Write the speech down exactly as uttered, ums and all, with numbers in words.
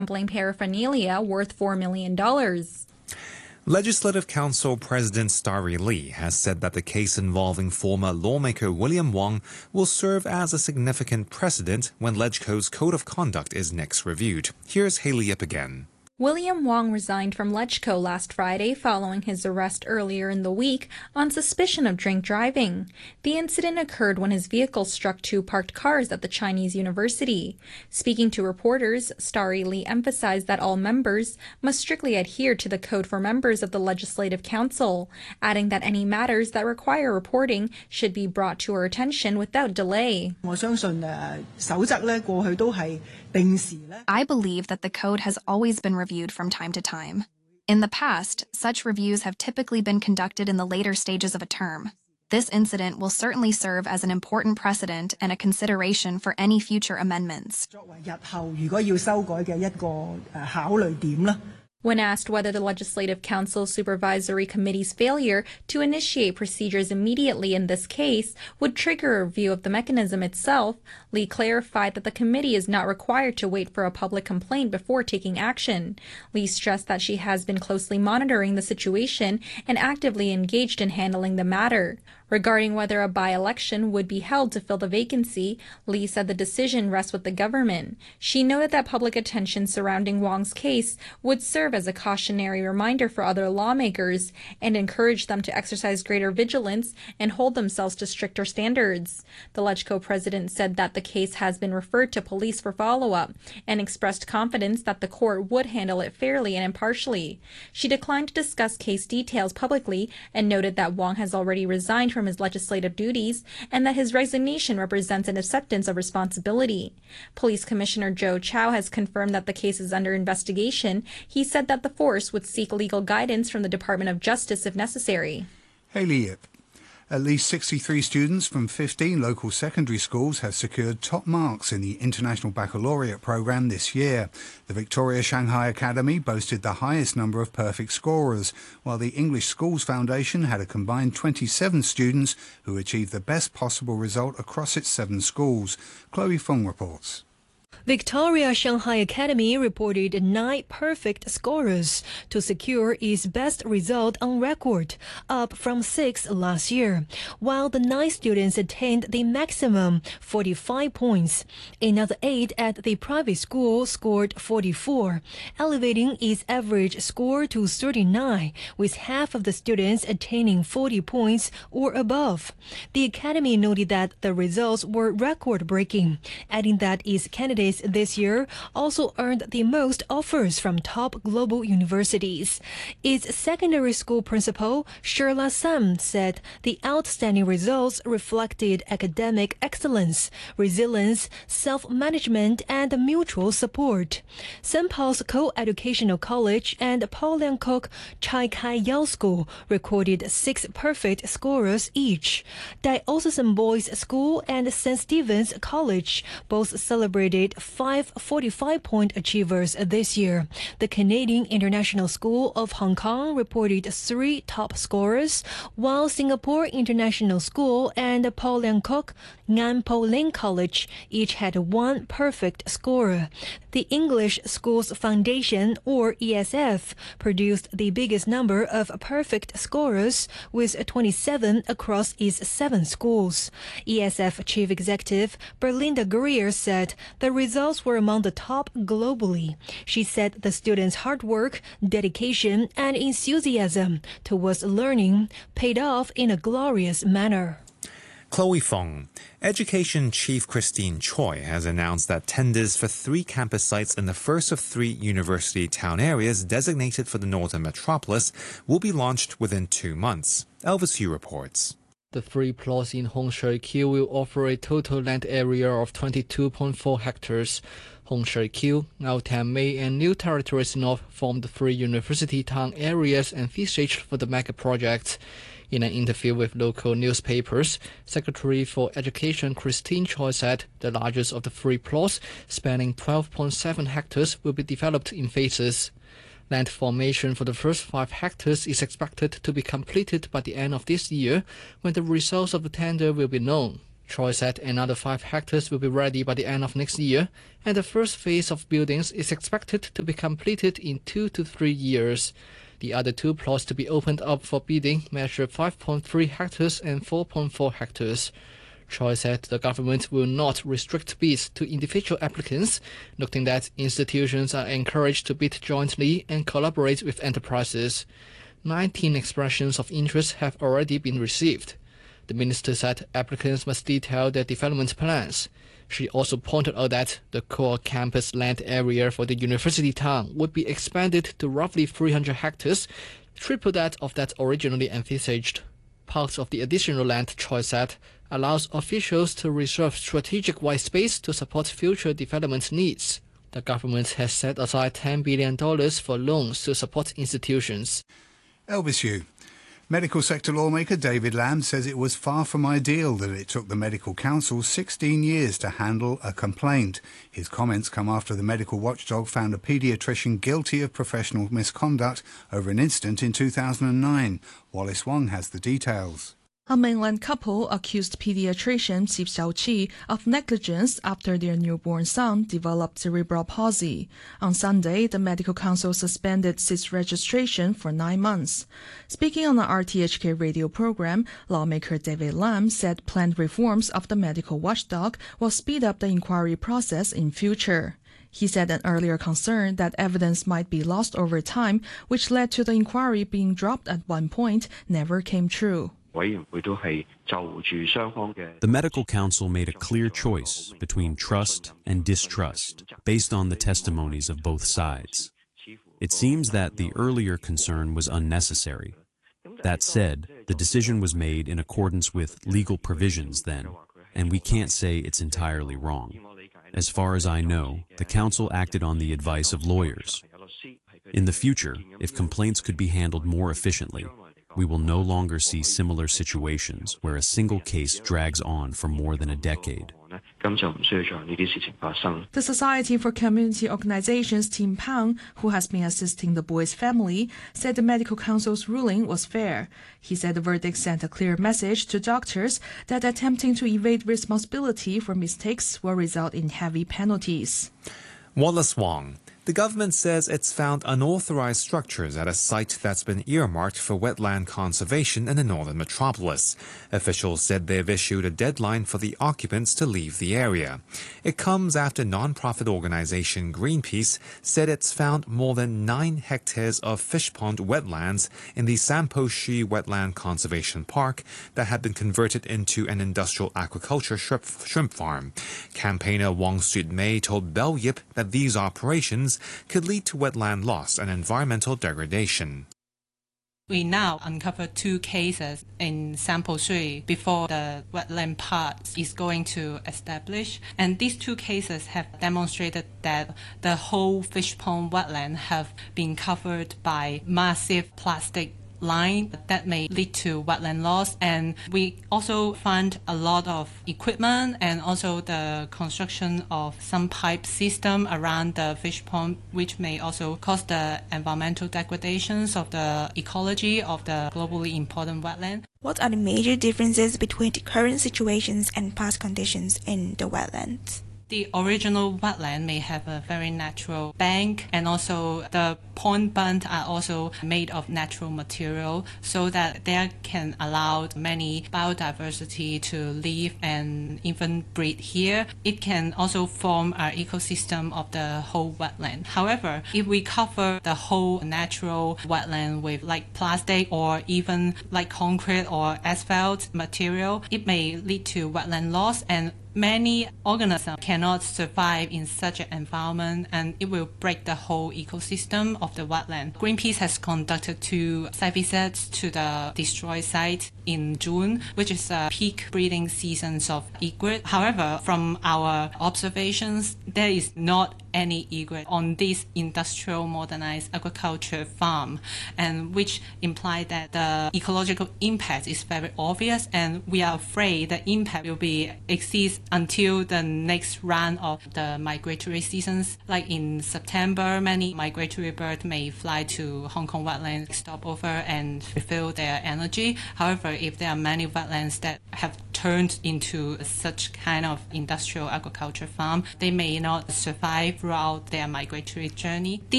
gambling paraphernalia worth four million dollars. Legislative Council President Starry Lee has said that the case involving former lawmaker William Wong will serve as a significant precedent when LegCo's Code of Conduct is next reviewed. Here's Haley Yip again. William Wong resigned from LegCo last Friday following his arrest earlier in the week on suspicion of drink driving. The incident occurred when his vehicle struck two parked cars at the Chinese university. Speaking to reporters, Starry Lee emphasized that all members must strictly adhere to the code for members of the Legislative Council, adding that any matters that require reporting should be brought to our attention without delay. I believe that the code has always been reviewed from time to time. In the past, such reviews have typically been conducted in the later stages of a term. This incident will certainly serve as an important precedent and a consideration for any future amendments. When asked whether the Legislative Council Supervisory Committee's failure to initiate procedures immediately in this case would trigger a review of the mechanism itself, Lee clarified that the committee is not required to wait for a public complaint before taking action. Lee stressed that she has been closely monitoring the situation and actively engaged in handling the matter. Regarding whether a by-election would be held to fill the vacancy, Lee said the decision rests with the government. She noted that public attention surrounding Wong's case would serve as a cautionary reminder for other lawmakers and encourage them to exercise greater vigilance and hold themselves to stricter standards. The LegCo president said that the case has been referred to police for follow-up and expressed confidence that the court would handle it fairly and impartially. She declined to discuss case details publicly and noted that Wong has already resigned from his legislative duties and that his resignation represents an acceptance of responsibility. Police Commissioner Joe Chow has confirmed that the case is under investigation. He said that the force would seek legal guidance from the Department of Justice if necessary. Haley Yip. At least sixty-three students from fifteen local secondary schools have secured top marks in the International Baccalaureate programme this year. The Victoria Shanghai Academy boasted the highest number of perfect scorers, while the English Schools Foundation had a combined twenty-seven students who achieved the best possible result across its seven schools. Chloe Fung reports. Victoria Shanghai Academy reported nine perfect scorers to secure its best result on record, up from six last year, while the nine students attained the maximum forty-five points. Another eight at the private school scored forty-four, elevating its average score to thirty-nine, with half of the students attaining forty points or above. The academy noted that the results were record-breaking, adding that its candidates this year also earned the most offers from top global universities. Its secondary school principal, Sherla Sam, said the outstanding results reflected academic excellence, resilience, self-management, and mutual support. Saint Paul's Co-Educational College and Paul Liang Kok Chai Kai Yao School recorded six perfect scorers each. Diocesan Boys School and Saint Stephen's College both celebrated five forty-five-point achievers this year. The Canadian International School of Hong Kong reported three top scorers, while Singapore International School and Paul Liang Kok Ngan Po Ling College each had one perfect scorer. The English Schools Foundation, or E S F, produced the biggest number of perfect scorers, with twenty-seven across its seven schools. E S F Chief Executive Berlinda Greer said the results were among the top globally. She said the students' hard work, dedication, and enthusiasm towards learning paid off in a glorious manner. Chloe Fong. Education Chief Christine Choi has announced that tenders for three campus sites in the first of three university town areas designated for the Northern Metropolis will be launched within two months. Elvis Yu reports. The three plots in Hong Shou Kiu will offer a total land area of twenty-two point four hectares. Hong Shou Kiu, Ngau Tan Mei, and New Territories North form the three university town areas envisaged for the mega project. In an interview with local newspapers, Secretary for Education Christine Choi said the largest of the three plots, spanning twelve point seven hectares, will be developed in phases. Land formation for the first five hectares is expected to be completed by the end of this year, when the results of the tender will be known. Choi said another five hectares will be ready by the end of next year, and the first phase of buildings is expected to be completed in two to three years. The other two plots to be opened up for bidding measure five point three hectares and four point four hectares. Choi said the government will not restrict bids to individual applicants, noting that institutions are encouraged to bid jointly and collaborate with enterprises. nineteen expressions of interest have already been received. The minister said applicants must detail their development plans. She also pointed out that the core campus land area for the university town would be expanded to roughly three hundred hectares, triple that of that originally envisaged. Parts of the additional land, Choi said, allows officials to reserve strategic white space to support future development needs. The government has set aside ten billion dollars for loans to support institutions. Elvis Yu. Medical sector lawmaker David Lam says it was far from ideal that it took the Medical Council sixteen years to handle a complaint. His comments come after the medical watchdog found a paediatrician guilty of professional misconduct over an incident in two thousand nine. Wallace Wong has the details. A mainland couple accused pediatrician Xip Xiaoqi of negligence after their newborn son developed cerebral palsy. On Sunday, the Medical Council suspended Xip's registration for nine months. Speaking on the R T H K radio program, lawmaker David Lam said planned reforms of the medical watchdog will speed up the inquiry process in future. He said an earlier concern that evidence might be lost over time, which led to the inquiry being dropped at one point, never came true. The Medical Council made a clear choice between trust and distrust based on the testimonies of both sides. It seems that the earlier concern was unnecessary. That said, the decision was made in accordance with legal provisions then, and we can't say it's entirely wrong. As far as I know, the Council acted on the advice of lawyers. In the future, if complaints could be handled more efficiently, we will no longer see similar situations where a single case drags on for more than a decade. The Society for Community Organizations Tim Pang, who has been assisting the boy's family, said the Medical Council's ruling was fair. He said the verdict sent a clear message to doctors that attempting to evade responsibility for mistakes will result in heavy penalties. Wallace Wong. The government says it's found unauthorized structures at a site that's been earmarked for wetland conservation in the northern metropolis. Officials said they've issued a deadline for the occupants to leave the area. It comes after non-profit organization Greenpeace said it's found more than nine hectares of fish pond wetlands in the Sampo-Shi Wetland Conservation Park that had been converted into an industrial aquaculture shrimp, shrimp farm. Campaigner Wong Sut-mei told Bell Yip that these operations could lead to wetland loss and environmental degradation. We now uncover two cases in Sampo-Shui before the wetland part is going to establish. And these two cases have demonstrated that the whole fish pond wetland have been covered by massive plastic line that may lead to wetland loss. And we also found a lot of equipment and also the construction of some pipe system around the fish pond, which may also cause the environmental degradations of the ecology of the globally important wetland. What are the major differences between the current situations and past conditions in the wetlands? The original wetland may have a very natural bank, and also the pond bund are also made of natural material, so that they can allow many biodiversity to live and even breed here. It can also form an ecosystem of the whole wetland. However, if we cover the whole natural wetland with like plastic or even like concrete or asphalt material, it may lead to wetland loss, and many organisms cannot survive in such an environment, and it will break the whole ecosystem of the wetland. Greenpeace has conducted two site visits to the destroyed site in June, which is a peak breeding seasons of egret. However, from our observations, there is not any egret on this industrial modernized agriculture farm, and which implies that the ecological impact is very obvious, and we are afraid the impact will be exceed until the next round of the migratory seasons. Like in September, many migratory birds may fly to Hong Kong wetlands, stop over and refill their energy. However, if there are many wetlands that have turned into such kind of industrial agriculture farm, they may not survive throughout their migratory journey.